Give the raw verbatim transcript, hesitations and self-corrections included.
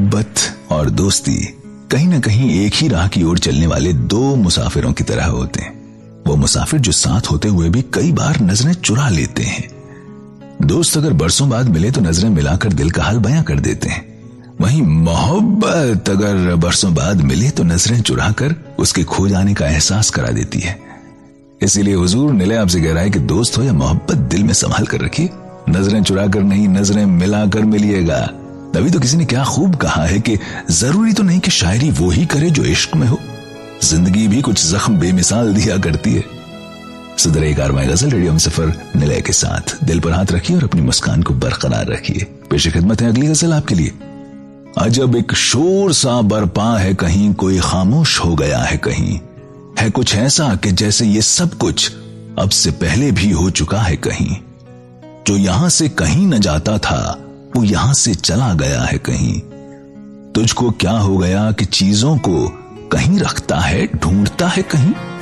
मोहब्बत और दोस्ती कहीं ना कहीं एक ही राह की ओर चलने वाले दो मुसाफिरों की तरह होते हैं। वो मुसाफिर जो साथ होते हुए भी कई बार नजरें चुरा लेते हैं। दोस्त अगर बरसों बाद मिले तो नजरें मिलाकर दिल का हाल बयां कर देते हैं। वहीं मोहब्बत अगर बरसों बाद मिले तो नजरें चुराकर उसके खो जाने का एहसास करा देती है। इसीलिए हुजूर निलय आपसे कह रहा है कि दोस्त हो या मोहब्बत, दिल में संभाल कर रखिए। नजरें चुराकर नहीं, नजरें मिलाकर मिलिएगा। तभी तो किसी ने क्या खूब कहा है कि जरूरी तो नहीं कि शायरी वो ही करे जो इश्क में हो, जिंदगी भी कुछ जख्म बेमिसाल दिया करती है। सुधर एक आरमाई गजल रेडियो में सफर निलय के साथ। दिल पर हाथ रखिए और अपनी मुस्कान को बरकरार रखिए। पेश खिदमत है अगली गजल आपके लिए। अजब एक शोर सा बरपा है कहीं, कोई खामोश हो गया है कहीं, है कुछ ऐसा कि जैसे ये सब कुछ अब से पहले भी हो चुका है कहीं। जो यहां से कहीं न जाता था वो यहां से चला गया है कहीं। तुझको क्या हो गया कि चीजों को कहीं रखता है, ढूंढता है कहीं।